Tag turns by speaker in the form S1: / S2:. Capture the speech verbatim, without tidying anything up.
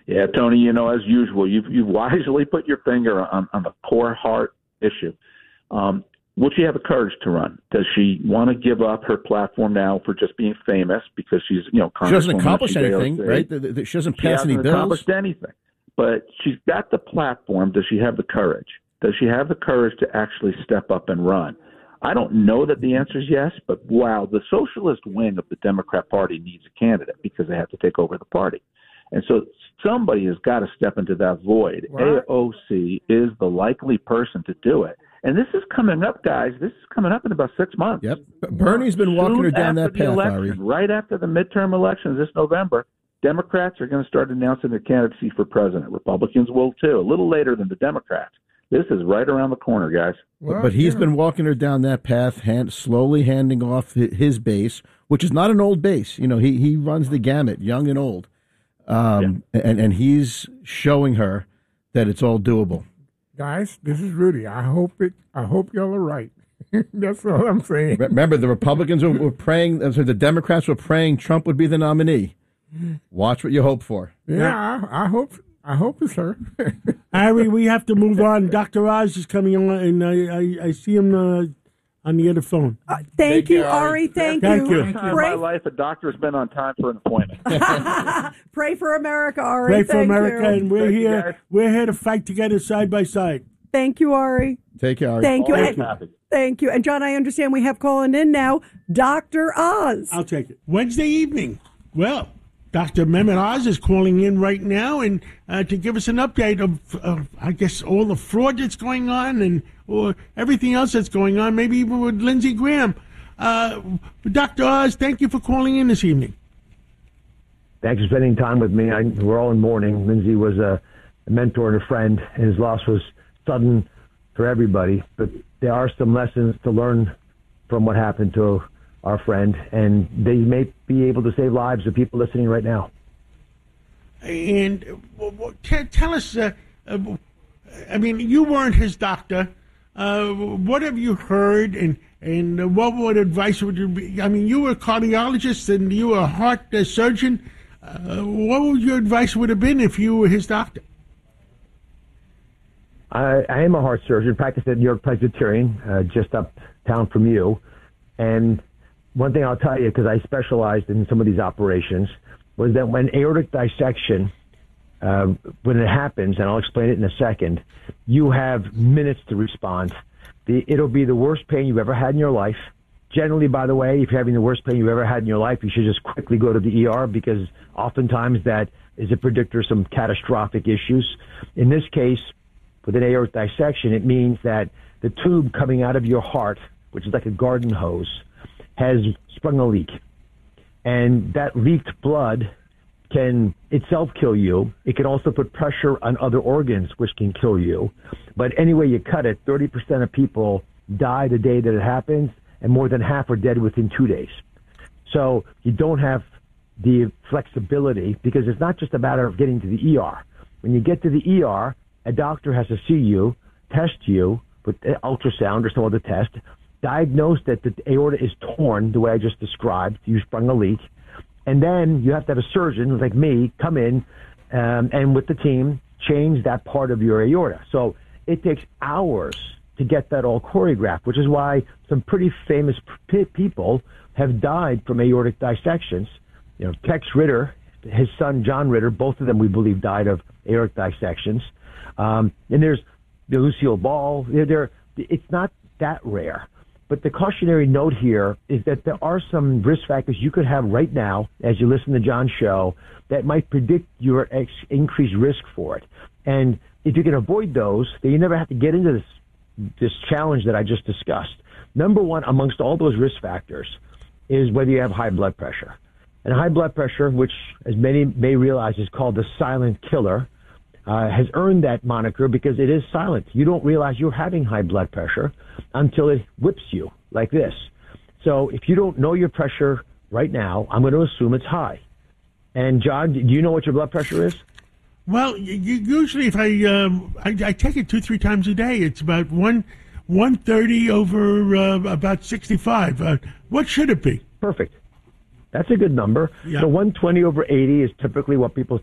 S1: Yeah, Tony, you know, as usual, you've, you've wisely put your finger on, on the core heart issue. Um, will she have the courage to run? Does she want to give up her platform now for just being famous because she's, you know,
S2: she doesn't accomplish anything, right? The, the, she doesn't pass
S1: she
S2: any
S1: hasn't
S2: bills.
S1: accomplished anything. But she's got the platform. Does she have the courage? Does she have the courage to actually step up and run? I don't know that the answer is yes, but wow, the socialist wing of the Democrat Party needs a candidate because they have to take over the party. And so somebody has got to step into that void. Right. A O C is the likely person to do it. And this is coming up, guys. This is coming up in about six months.
S2: Yep. Bernie's been walking
S1: Soon
S2: her down that path,
S1: election,
S2: Ari.
S1: Right after the midterm elections this November, Democrats are going to start announcing their candidacy for president. Republicans will, too, a little later than the Democrats. This is right around the corner, guys.
S2: Well, but he's yeah. been walking her down that path, hand, slowly handing off his base, which is not an old base. You know, he, he runs the gamut, young and old. Um, yeah. and, and he's showing her that it's all doable.
S3: Guys, this is Rudy. I hope it. I hope y'all are right. That's all I'm saying.
S2: Remember, the Republicans were, were praying, so the Democrats were praying Trump would be the nominee. Watch what you hope for.
S3: Yeah, yeah. I, I hope I hope it's her.
S4: Ari, we have to move on. Doctor Oz is coming on, and I, I, I see him uh, on the other phone.
S5: Uh, thank, thank you, Ari. Thank,
S4: thank
S5: you.
S4: you.
S1: Thank you. In my life, a doctor has been on time for an appointment.
S5: Pray for America, Ari.
S4: Pray for
S5: thank
S4: America,
S5: you.
S4: and we're
S1: thank
S4: here.
S1: You,
S4: we're here to fight together, side by side.
S5: Thank you, Ari.
S2: Take care, Ari.
S5: Thank you.
S1: Always
S5: And,
S1: happy.
S5: Thank you. And John, I understand we have calling in now, Doctor Oz.
S4: I'll take it. Wednesday evening. Well, Doctor Mehmet Oz is calling in right now and uh, to give us an update of, of, I guess, all the fraud that's going on and or everything else that's going on, maybe even with Lindsey Graham. Uh, Doctor Oz, thank you for calling in this evening.
S6: Thanks for spending time with me. I, we're all in mourning. Lindsey was a, a mentor and a friend, and his loss was sudden for everybody. But there are some lessons to learn from what happened to our friend, and they may be able to save lives of people listening right now.
S4: And uh, tell us, uh, uh, I mean, you weren't his doctor. Uh, what have you heard, and, and what would advice would you be? I mean, you were a cardiologist and you were a heart uh, surgeon. Uh, what would your advice would have been if you were his doctor?
S6: I, I am a heart surgeon, practiced at New York Presbyterian, uh, just uptown from you, and one thing I'll tell you, because I specialized in some of these operations, was that when aortic dissection, uh, when it happens, and I'll explain it in a second, you have minutes to respond. The, it'll be the worst pain you've ever had in your life. Generally, by the way, if you're having the worst pain you've ever had in your life, you should just quickly go to the E R because oftentimes that is a predictor of some catastrophic issues. In this case, with an aortic dissection, it means that the tube coming out of your heart, which is like a garden hose, has sprung a leak. And that leaked blood can itself kill you. It can also put pressure on other organs, which can kill you. But anyway you cut it, thirty percent of people die the day that it happens, and more than half are dead within two days. So you don't have the flexibility, because it's not just a matter of getting to the E R. When you get to the E R, a doctor has to see you, test you with ultrasound or some other test, diagnose that the aorta is torn the way I just described, you sprung a leak, and then you have to have a surgeon like me come in um, and with the team change that part of your aorta. So it takes hours to get that all choreographed, which is why some pretty famous p- people have died from aortic dissections. You know, Tex Ritter, his son John Ritter, both of them we believe died of aortic dissections. Um, and there's the Lucille Ball. They're, they're, it's not that rare. But the cautionary note here is that there are some risk factors you could have right now as you listen to John's show that might predict your ex- increased risk for it. And if you can avoid those, then you never have to get into this, this challenge that I just discussed. Number one, amongst all those risk factors, is whether you have high blood pressure. And high blood pressure, which as many may realize is called the silent killer, Uh, has earned that moniker because it is silent. You don't realize you're having high blood pressure until it whips you like this. So if you don't know your pressure right now, I'm going to assume it's high. And John, do you know what your blood pressure is?
S4: Well, y- usually if I, um, I I take it two three times a day, it's about one one thirty over uh, about sixty-five. Uh, what should it be?
S6: Perfect. That's a good number.
S4: Yeah.
S6: So one twenty over eighty is typically what people